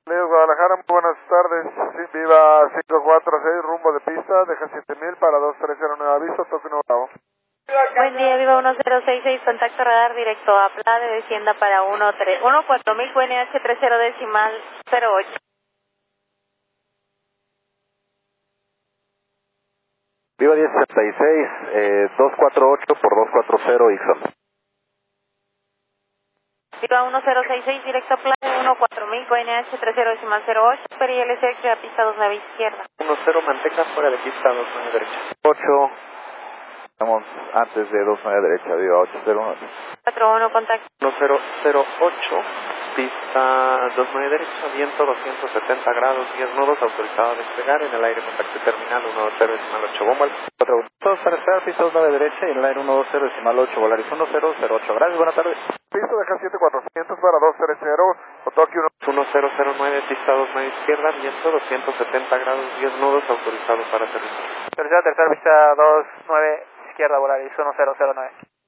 Leo Guadalajara, muy buenas tardes. Sí, viva 546, rumbo de pista, deja 7000 para 2309 aviso, toque nuevo bravo. Buen día, viva 1066, contacto radar directo a Plade, descienda para 14000, QNH 30 decimal 08. Viva 1066, 248 por 240 Ixon. Viva 1066, directo a Plade, 14000, QNH 30 decimal 08, PRILC, a pista 29 izquierda. 10 Manteca, fuera de pista 29 derecha. 8, estamos antes de 29 derecha, viva 801. 41, contacto. 1008, pista 29 derecha, viento 270 grados, 10 nudos, autorizado a despegar, en el aire contacto terminal 120 decimal 8, bomba. 4 Todos para esperar, pista 29 derecha y en el aire 120 decimal 8, Volaris 1008. Gracias, buenas tardes. Piso, deja 7400 para 230, Otoki 1009, pista 29 izquierda, viento 270 grados, 10 nudos, autorizado para aterrizar. Tercera, pista 29 izquierda, Volaris 1009.